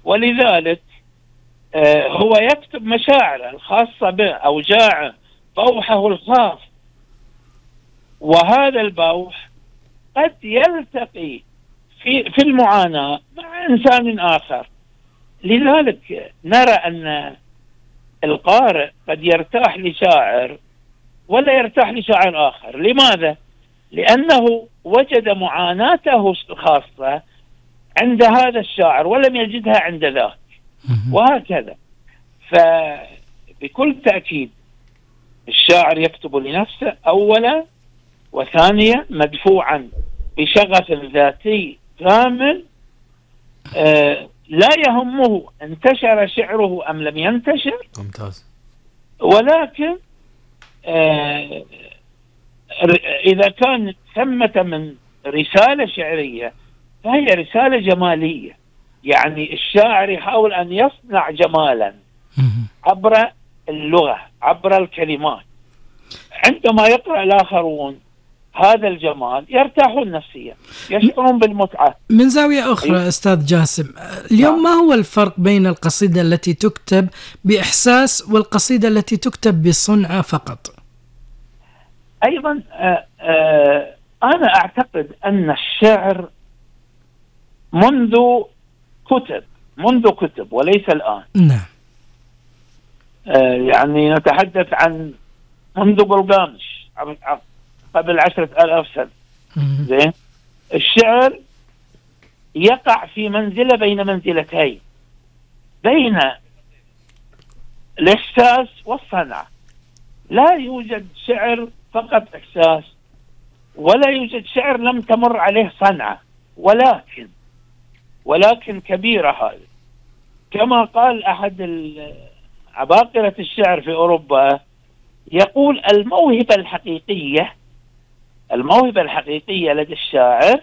ولذلك هو يكتب مشاعره الخاصة به، أوجاعه، بوحه الخاص، وهذا البوح قد يلتقي في المعاناة مع إنسان آخر. لذلك نرى أن القارئ قد يرتاح لشاعر ولا يرتاح لشاعر آخر. لماذا؟ لأنه وجد معاناته الخاصة عند هذا الشاعر ولم يجدها عند ذاك، وهكذا. فبكل تأكيد الشاعر يكتب لنفسه أولا، وثانيا مدفوعا بشغف ذاتي كامل، لا يهمه انتشر شعره أم لم ينتشر. ممتاز. ولكن إذا كان ثمة من رسالة شعرية فهي رسالة جمالية، يعني الشاعر يحاول أن يصنع جمالا عبر اللغة، عبر الكلمات. عندما يقرأ الآخرون هذا الجمال يرتاحون نفسيا، يشعرون بالمتعة. من زاوية أخرى أستاذ جاسم، اليوم ما هو الفرق بين القصيدة التي تكتب بإحساس والقصيدة التي تكتب بصنعة فقط؟ أيضا أنا أعتقد أن الشعر منذ كتب وليس الآن. نعم. يعني نتحدث عن منذ بلغامش قبل 10,000 سنة. زين، الشعر يقع في منزلة بين منزلتين، بين الإحساس والصنعة. لا يوجد شعر فقط إحساس، ولا يوجد شعر لم تمر عليه صنعة، ولكن كبيرة هذه. كما قال أحد عباقرة الشعر في أوروبا، يقول الموهبة الحقيقية لدى الشاعر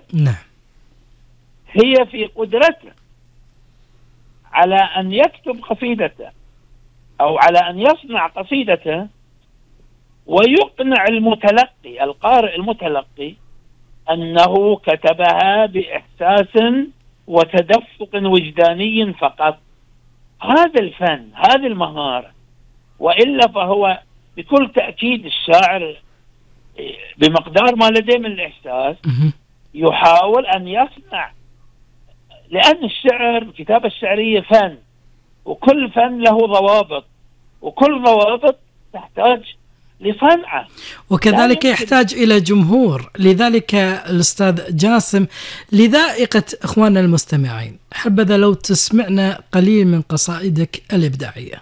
هي في قدرته على أن يكتب قصيدته أو على أن يصنع قصيدته ويقنع القارئ المتلقي أنه كتبها بإحساس وتدفق وجداني فقط. هذا الفن، هذه المهارة. وإلا فهو بكل تأكيد الشاعر بمقدار ما لديه من الإحساس يحاول أن يصنع، لأن الكتابة الشعرية فن، وكل فن له ضوابط، وكل ضوابط تحتاج لصنعة، وكذلك يحتاج إلى جمهور. لذلك الأستاذ جاسم، لذائقة إخواننا المستمعين، حبذا لو تسمعنا قليل من قصائدك الإبداعية.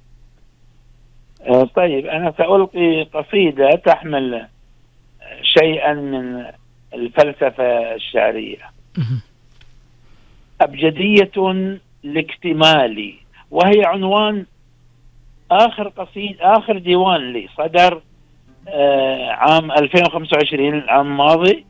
طيب، أنا سألقي قصيدة تحمل شيئا من الفلسفة الشعرية. أبجدية الاكتمال، وهي عنوان آخر ديوان لي صدر عام 2025، العام الماضي.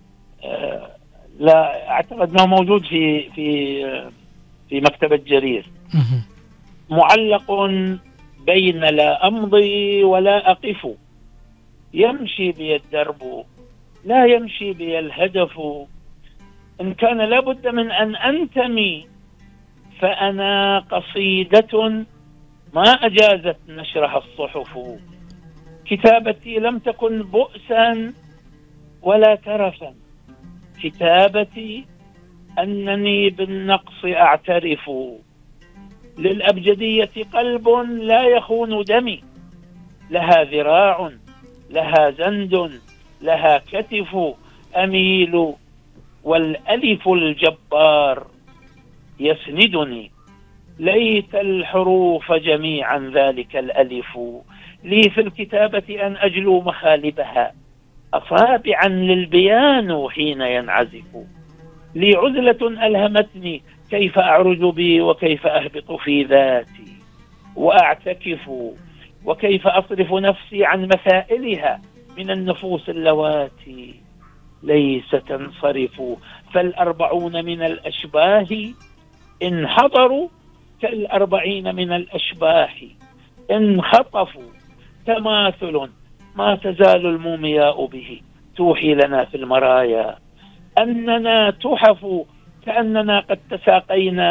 لا أعتقد أنه موجود في مكتبة جرير. معلق بين لا أمضي ولا أقف، يمشي بي الدرب لا يمشي بي الهدف، إن كان لابد من أن أنتمي فأنا قصيدة ما أجازت نشرها الصحف. كتابتي لم تكن بؤسا ولا ترفا، كتابتي أنني بالنقص أعترف. للأبجدية قلب لا يخون دمي، لها ذراع، لها زند، لها كتف، أميل والألف الجبار يسندني. ليت الحروف جميعا ذلك الألف، لي في الكتابة أن أجلو مخالبها، أصابعا للبيان حين ينعزف. لي عزلة ألهمتني كيف أعرج بي وكيف أهبط في ذاتي وأعتكف، وكيف أصرف نفسي عن مسائلها من النفوس اللواتي ليس تنصرف. فالأربعون من الأشباه إن حضروا كالأربعين من الأشباح إن خطفوا، تماثل ما تزال المومياء به توحي لنا في المرايا، أننا تحف كأننا قد تساقينا